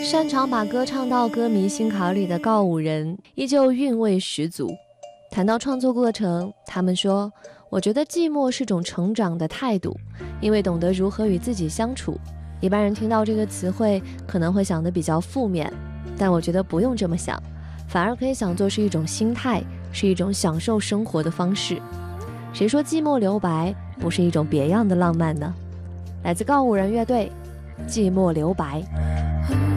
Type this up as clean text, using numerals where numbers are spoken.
擅长把歌唱到歌迷心坎里的告五人依旧韵味十足。谈到创作过程，他们说，我觉得寂寞是种成长的态度，因为懂得如何与自己相处。一般人听到这个词汇可能会想得比较负面，但我觉得不用这么想，反而可以想作是一种心态，是一种享受生活的方式。谁说寂寞留白不是一种别样的浪漫呢？来自告五人乐队，寂寞留白。